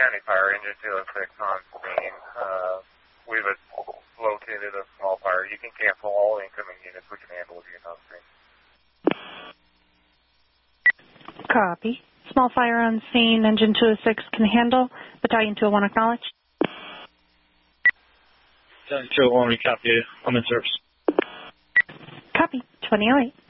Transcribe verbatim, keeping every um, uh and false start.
County Fire, Engine two oh six on scene. Uh, we've located a small fire. You can cancel all incoming units. We can handle the unit on scene. Copy. Small fire on scene. Engine two oh six can handle. Battalion two oh one acknowledged. Battalion two oh one, we copy. I'm in service. Copy. twenty oh eight.